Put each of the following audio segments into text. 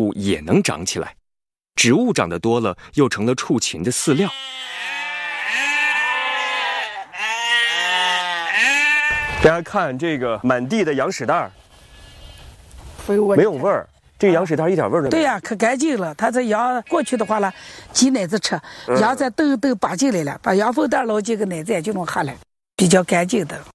物也能长起来。植物长得多了，又成了畜禽的饲料。 大家看这个满地的羊屎蛋儿，没有味儿。这个羊屎蛋一点味儿都没有。 对呀，可干净了。他这羊过去的话呢，挤奶子吃，羊在都拔进来了，把羊粪蛋捞进个奶子也就能下来，比较干净的。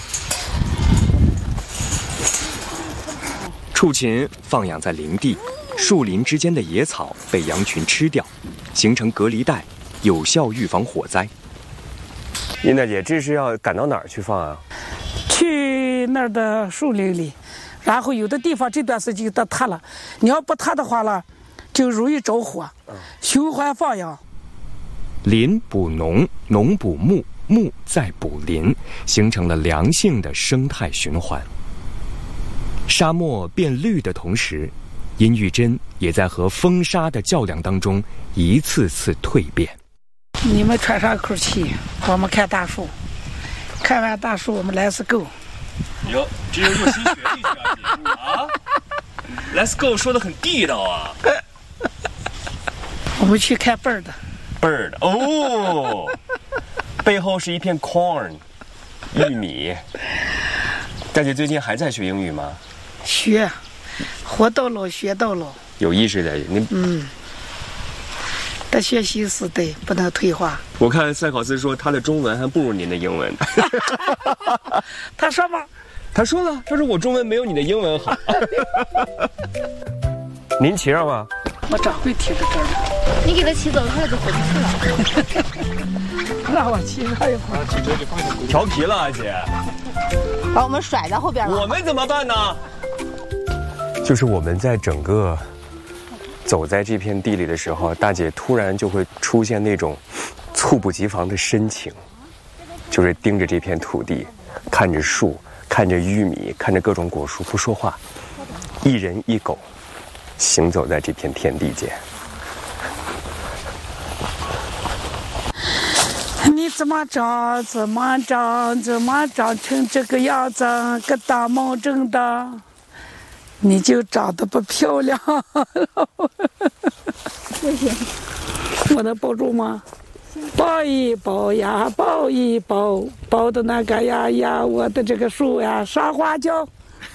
畜禽放养在林地，树林之间的野草被羊群吃掉，形成隔离带，有效预防火灾。 殷大姐，这是要赶到哪儿去放啊？ 去那儿的树林里，然后有的地方这段时间都塌了，你要不塌的话了，就容易着火。循环放养， 林补农，农补牧，牧再补林，形成了良性的生态循环。沙漠变绿的同时，殷玉珍也在和风沙的较量当中一次次蜕变。 你们喘上口气，我们看大树，看完大树我们来 Let's go。 哟，这又新学一句啊！Let's go 说的很地道啊。 我们去看 bird。 bird 哦，背后是一片 corn， 玉米。大姐最近还在学英语吗？ 学，活到老学到老。 有意识的，您得学习是对，不能退化。 我看赛考斯说他的中文还不如您的英文。 他说吗？ 他说了，他说我中文没有你的英文好。您骑上吗？ 我长会骑着这儿。 你给他骑走了，他就回不去了。 让我骑上一会儿。 调皮了啊，姐。 把我们甩在后边了。 我们怎么办呢？就是我们在整个走在这片地里的时候，大姐突然就会出现那种猝不及防的深情，就是盯着这片土地，看着树，看着玉米，看着各种果树，不说话，一人一狗行走在这片天地间。 你怎么长成这个样子，个大毛症的，你就长得不漂亮。 谢谢。 我能抱住吗？抱一抱呀，抱一抱，抱的那个呀，我的这个树呀，上花轿。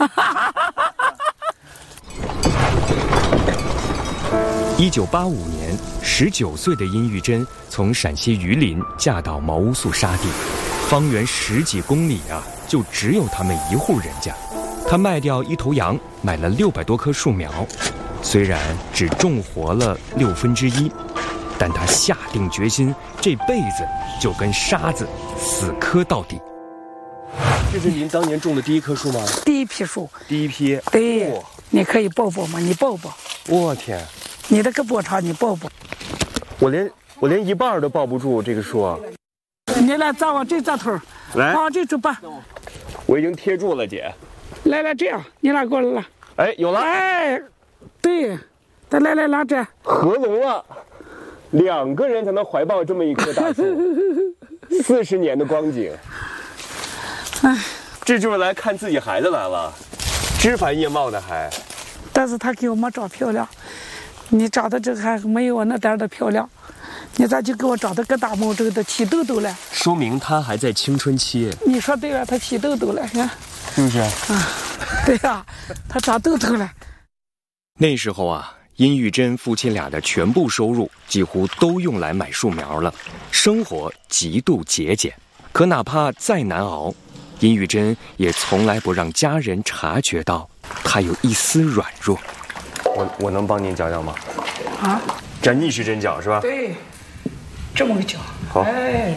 1985年，19岁的殷玉珍从陕西榆林嫁到毛乌素沙地，方圆10几公里啊，就只有他们一户人家。她卖掉1头羊，买了600多棵树苗，虽然只种活了1/6，但她下定决心，这辈子就跟沙子死磕到底。 这是您当年种的第一棵树吗？ 第一批树。 第一批。 对，你可以抱抱吗？你抱抱。 我天！ 你这个波长，你抱抱。 我连一半都抱不住这个树。 你来，咱往这头， 来， 往这走吧。 我已经贴住了，姐。 来，这样，你俩过来了。 哎，有了。 哎，对，咱来拿这。 合拢了，2个人才能怀抱这么一棵大树。40年的光景。 哎， 这就是来看自己孩子来了，枝繁叶茂的还。 但是他给我们长漂亮，你长得这还没有我那点的漂亮，你咋就给我长得个大毛症的起痘痘了？ 说明他还在青春期。 你说对了，他起痘痘了，看， 是不是？ 啊，对呀，他长痘痘了。 那时候啊，殷玉珍夫妻俩的全部收入几乎都用来买树苗了，生活极度节俭。可哪怕再难熬，殷玉珍也从来不让家人察觉到她有一丝软弱。 我能帮您搅搅吗？ 啊， 这逆时针搅是吧？ 对，这么个搅。 好。 哎，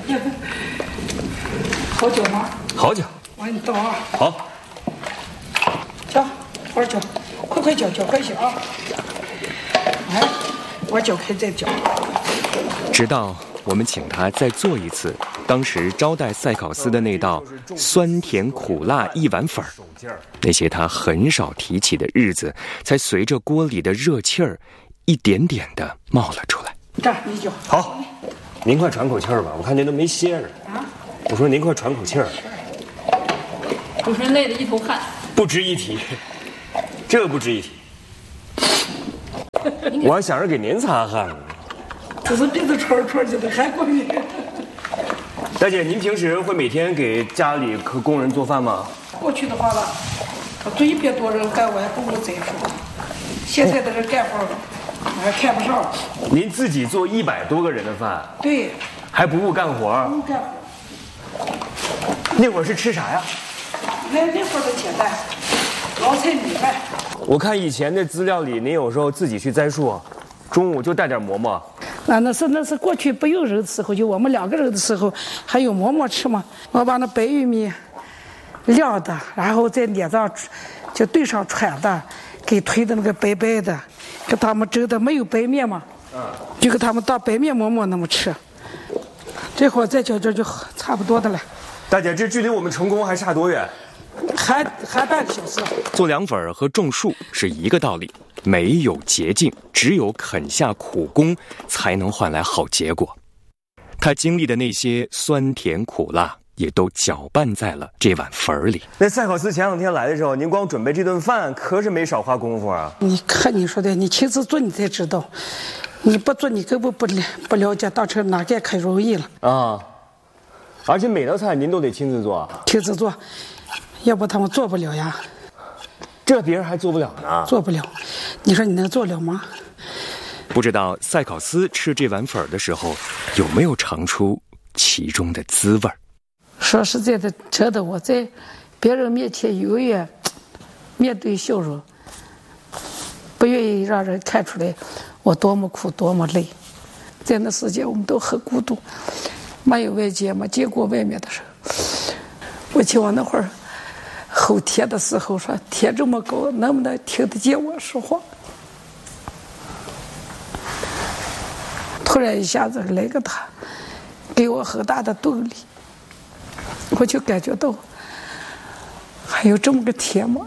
好搅吗？ 好搅。 我给你倒啊。 好。 搅，快搅，快搅，快些啊！哎，我搅开再搅。 直到我们请他再做一次当时招待赛考斯的那道酸甜苦辣一碗粉儿，那些他很少提起的日子，才随着锅里的热气儿一点点地冒了出来。 这儿你搅。 好，您快喘口气儿吧，我看您都没歇着。啊？我说您快喘口气儿。 主持人累得一头汗。 不值一提，这不值一提。 我还想着给您擦汗呢。 这是鼻子戳戳的，还过敏。 大姐，您平时会每天给家里和工人做饭吗？ 过去的话了，做100多人干，我还不够再说。现在的这干活，我还看不上。 您自己做100多个人的饭， 对， 还不误干活？ 不干活。 那会儿是吃啥呀？ 那会儿的简单，老菜米饭。 我看以前的资料里，您有时候自己去栽树，中午就带点馍馍。 那是过去不有人的时候，就我们2个人的时候，还有馍馍吃嘛。我把那白玉米晾的，然后在脸上就对上穿的，给推的那个白白的，给他们蒸的没有白面嘛，就给他们当白面馍馍那么吃。这会儿再搅搅就差不多的了。 大姐，这距离我们成功还差多远？ 还半个小时。 做凉粉和种树是一个道理，没有捷径，只有肯下苦功，才能换来好结果。他经历的那些酸甜苦辣，也都搅拌在了这碗粉里。 那赛考斯前2天来的时候，您光准备这顿饭可是没少花功夫啊。 你看你说的，你亲自做你才知道，你不做你根本不了解当成哪个可容易了啊！而且每道菜您都得亲自做， 亲自做，要不他们做不了呀。 这别人还做不了呢。 做不了，你说你能做了吗？ 不知道赛考斯吃这碗粉的时候，有没有尝出其中的滋味？ 说实在的，真的我在别人面前永远面对笑容，不愿意让人看出来我多么苦多么累。在那世界我们都很孤独，没有外界嘛，见过外面的人。我记我那会儿后天的时候说，天这么高，能不能听得见我说话？突然一下子来个他，给我很大的动力，我就感觉到还有这么个天吗？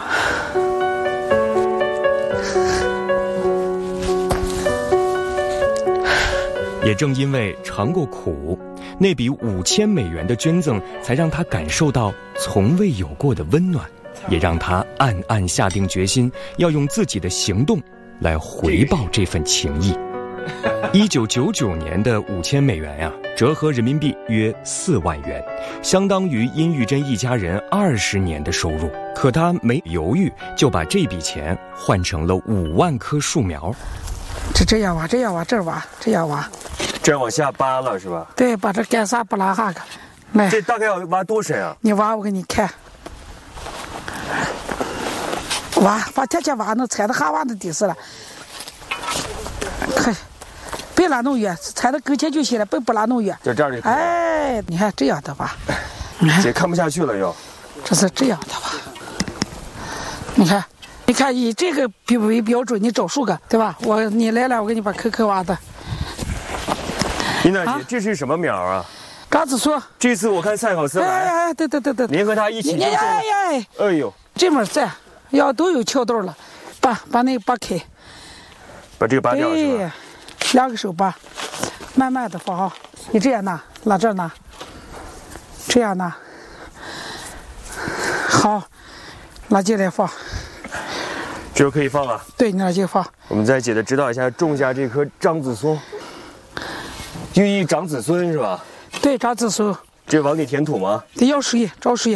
也正因为尝过苦，那笔5000美元的捐赠才让他感受到从未有过的温暖，也让他暗暗下定决心要用自己的行动来回报这份情谊。1999年的5000美元呀，折合人民币约4万元，相当于殷玉珍一家人20年的收入。可他没犹豫，就把这笔钱换成了5万棵树苗。 这样挖，这样挖，这儿挖，这样挖， 这样往下扒了是吧？ 对，把这干沙不拉下个，来， 这大概要挖多深啊？ 你挖，我给你看。挖，把天天挖，能踩到哈挖的底子了。看，别拉弄远，踩到跟前就行了，不拉弄远。 就这样就可以了。 哎，你看这样的吧， 姐看不下去了又。 这是这样的吧？你看以这个为标准，你找数个对吧？你来了，我给你把坑挖的。 琳娜姐，这是什么苗啊？ 张子树。 这次我看赛考斯来， 哎，对， 您和他一起就种。哎呦， 这面在，要都有桥洞了，把那个扒开， 把这个扒掉是吧 ？2个手扒，慢慢的放好。你这样拿，拿这儿拿，这样拿，好，拿进来放。 这就可以放了。 对，你拿进放。 我们在姐的指导下种下这棵张子松，寓意长子孙是吧？ 对，长子孙。 这往里填土吗？ 得要水，找水。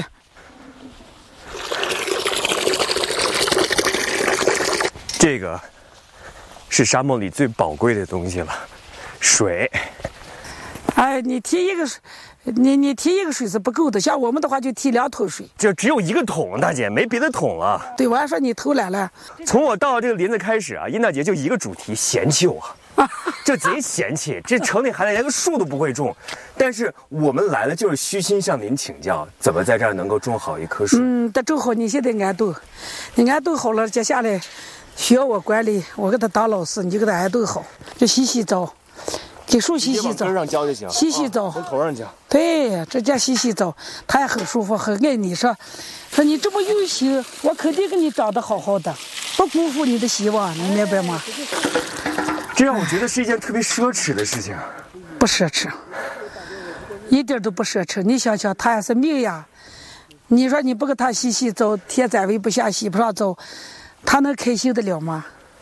这个是沙漠里最宝贵的东西了，水。 哎，你提一个水，你提一个水是不够的，像我们的话就提2桶水。 这只有1个桶，大姐没别的桶了。 对，我还说你偷懒了。 从我到这个林子开始啊，殷大姐就一个主题，嫌弃我。这贼嫌弃，这城里孩子连个树都不会种，但是我们来了就是虚心向您请教，怎么在这儿能够种好一棵树。 得种好，你现在安顿，你安顿好了，接下来需要我管理，我给他当老师，你就给他安顿好，就洗澡，给树洗澡， 根上浇就行， 洗澡， 从头上浇。 对，这叫洗澡，他也很舒服，很爱你说你这么用心，我肯定给你长得好好的，不辜负你的希望，你明白吗？ 这让我觉得是一件特别奢侈的事情。 不奢侈，一点都不奢侈。你想想，他也是命呀。你说你不给他洗澡，天在位不下，洗不上澡，他能开心得了吗？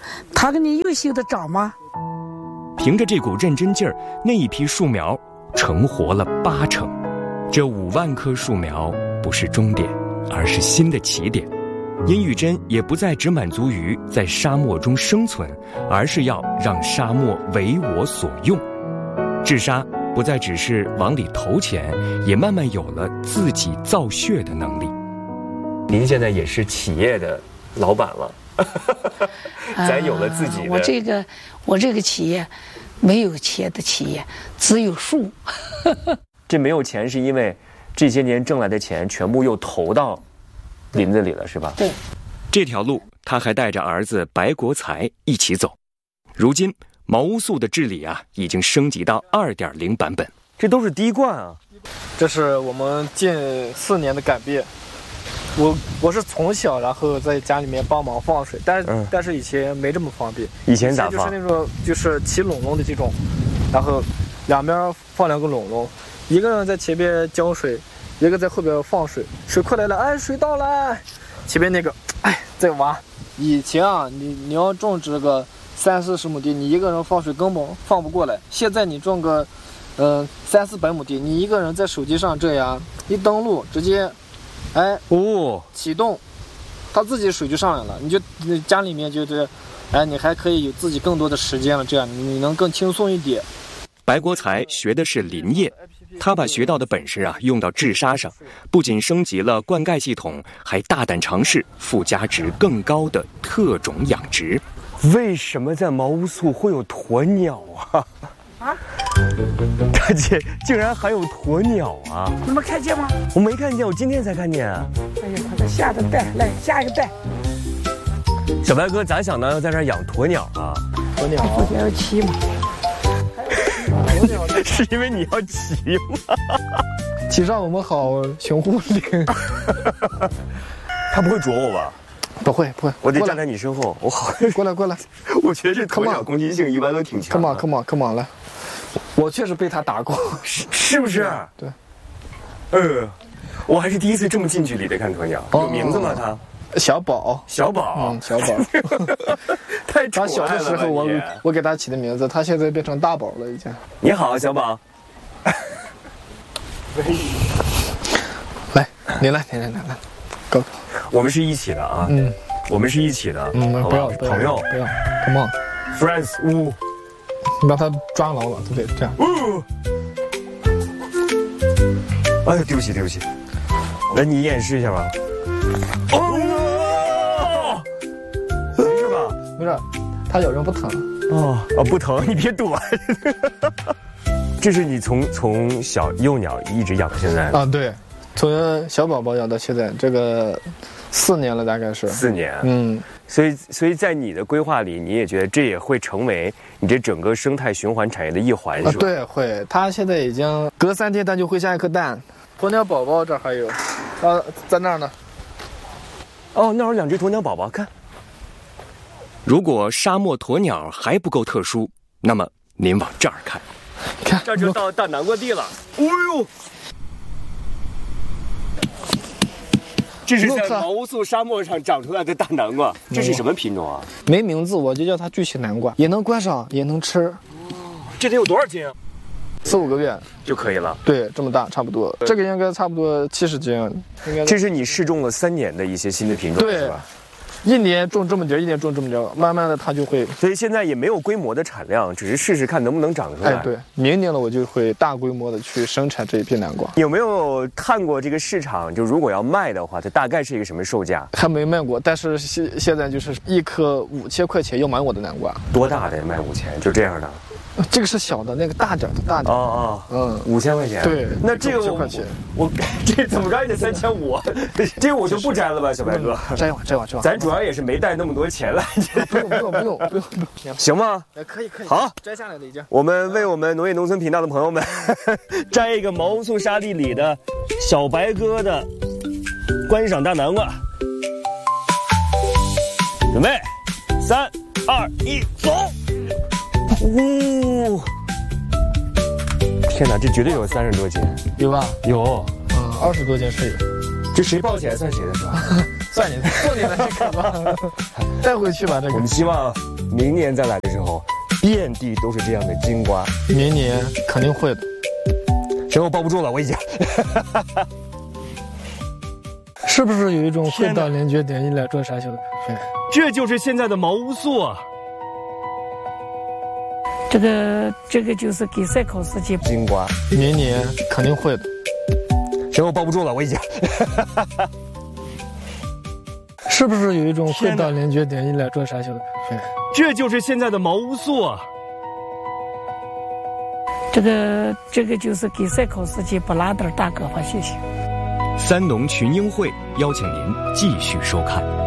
他跟你有心的长吗？ 凭着这股认真劲儿，那一批树苗成活了8成。这5万棵树苗不是终点，而是新的起点。殷玉珍也不再只满足于在沙漠中生存，而是要让沙漠为我所用。治沙不再只是往里投钱，也慢慢有了自己造血的能力。 您现在也是企业的老板了，咱有了自己的。 我这个企业没有钱的企业，只有树。 这没有钱是因为这些年挣来的钱全部又投到林子里了，是吧？ 对。 这条路他还带着儿子白国才一起走。如今茅屋宿的治理啊，已经升级到2.0版本。 这都是滴灌啊。 这是我们近4年的改变。我是从小然后在家里面帮忙放水，但是以前没这么方便。 以前咋放？ 就是那种就是起垄笼的这种，然后两边放2个垄笼，一个人在前边浇水，一个在后边放水。水快来了，哎，水到了，前边那个哎在挖。以前啊，你要种植个30-40亩地，你一个人放水根本放不过来。现在你种个300-400亩地，你一个人在手机上这样一登录，直接启动，它自己水就上来了。你家里面就是你还可以有自己更多的时间了，这样你能更轻松一点。 白国才学的是林业，他把学到的本事啊用到治沙上，不仅升级了灌溉系统，还大胆尝试附加值更高的特种养殖。 为什么在茅屋宿会有鸵鸟啊？大姐，竟然还有鸵鸟啊！ 你们看见吗？ 我没看见，我今天才看见。 哎呀，它在下的蛋，来下一个蛋。 小白哥咋想到要在这儿养鸵鸟啊？ 鸵鸟还要骑吗？ 鸵鸟是因为你要骑吗？ 骑上我们好熊护领。 他不会啄我吧？ 不会， 我得站在你身后。我好， 过来。 我觉得这鸵鸟攻击性一般都挺强。 Come on， 来。我确实被他打过， 是不是？ 对。 我还是第一次这么近距离的看鸵鸟。有名字吗？他？ 小宝。 小宝。太他小的时候我给他起的名字，他现在变成大宝了已经。 你好，小宝。 来，你来。Go。 我们是一起的啊。我们是一起的。 不要朋友， 不要 ，Come on，friends， 你把他抓牢了，对不对？这样。 哎呀，对不起。来，你演示一下吧。没事吧？ 没事，他咬人不疼。 不疼，你别躲。这是你从小幼鸟一直养到现在啊？对，从小宝宝养到现在，这个4年了，大概是 4年。所以在你的规划里，你也觉得这也会成为你这整个生态循环产业的一环，是吧？ 对，会。它现在已经隔3天它就会下一颗蛋。鸵鸟宝宝这还有，在那儿呢。 那儿有2只鸵鸟宝宝，看。 如果沙漠鸵鸟还不够特殊，那么您往这儿看， 这就到大南瓜地了。这是在茅屋宿沙漠上长出来的大南瓜，这是什么品种啊？ 没名字，我就叫它巨型南瓜，也能观赏，也能吃。 这得有多少斤 ？4-5个月就可以了。 对，这么大差不多。这个应该差不多70斤。 这是你试种了3年的一些新的品种，是吧？ 1年种这么点，1年种这么点，慢慢的它就会。 所以现在也没有规模的产量，只是试试看能不能长出来。 对，明年了我就会大规模的去生产这一批南瓜。 有没有看过这个市场？就如果要卖的话，它大概是一个什么售价？ 还没卖过，但是现在就是1颗5000块钱要买我的南瓜。 多大的卖5000？就这样的。 这个是小的，那个大点的大点。 5000块钱。 对， 那这个 5000块钱， 我这怎么着也得3500，这个我就不摘了吧，小白哥。 摘吧。 咱主要也是没带那么多钱来。 不用， 行吗？ 可以。 好， 摘下来的已经。 我们为我们农业农村频道的朋友们摘一个茅屋宿沙地里的小白哥的观赏大南瓜。准备，3、2、1，走！天哪，这绝对有30多斤， 有吧？ 有， 20多斤是有。 这谁抱起来算谁的是吧？ 算你送你的这个吧，带回去吧。这个我们希望明年再来的时候，遍地都是这样的金瓜。 明年肯定会的。 行，我抱不住了，我已经。 是不是有一种会到连接点一来做啥小的感觉？ 这就是现在的毛乌素啊！ 这个就是给赛考司机金瓜， 明年肯定会的。 行，我抱不住了，我已经。 是不是有一种会到连接点一来做啥小的感觉？ 这就是现在的毛乌素啊！ 这个就是给赛考司机不拉点大胳膊，谢谢。 三农群英会邀请您继续收看。